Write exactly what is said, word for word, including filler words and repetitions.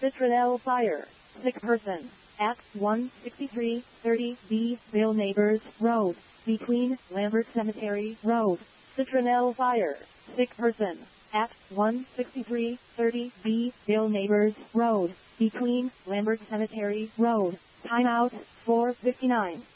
Citronelle Fire. Sick person. At one sixty-three thirty B Bill Neighbors Road, between Lambert Cemetery Road. Citronelle Fire. Sick person. At one sixty-three thirty B Bill Neighbors Road, between Lambert Cemetery Road. Timeout, four fifty-nine.